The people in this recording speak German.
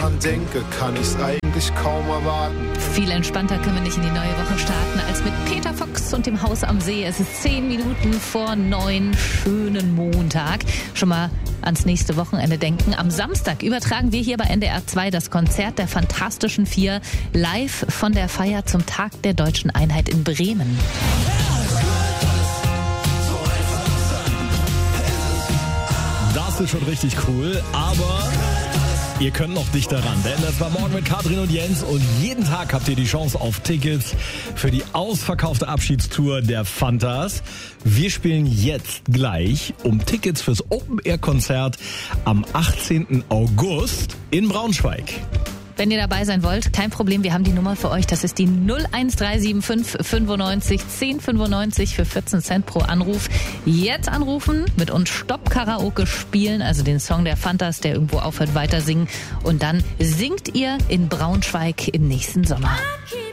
daran denke, kann ich's eigentlich kaum erwarten. Viel entspannter können wir nicht in die neue Woche starten als mit Peter Fox und dem Haus am See. Es ist 10 Minuten vor 9, schönen Montag. Schon mal ans nächste Wochenende denken. Am Samstag übertragen wir hier bei NDR 2 das Konzert der Fantastischen Vier live von der Feier zum Tag der Deutschen Einheit in Bremen. Das ist schon richtig cool, aber ihr könnt noch dichter ran, denn das war morgen mit Katrin und Jens und jeden Tag habt ihr die Chance auf Tickets für die ausverkaufte Abschiedstour der Fantas. Wir spielen jetzt gleich um Tickets fürs Open-Air-Konzert am 18. August in Braunschweig. Wenn ihr dabei sein wollt, kein Problem, wir haben die Nummer für euch. Das ist die 01375 95 1095 für 14 Cent pro Anruf. Jetzt anrufen, mit uns Stopp Karaoke spielen, also den Song der Fantas, der irgendwo aufhört, weiter singen. Und dann singt ihr in Braunschweig im nächsten Sommer.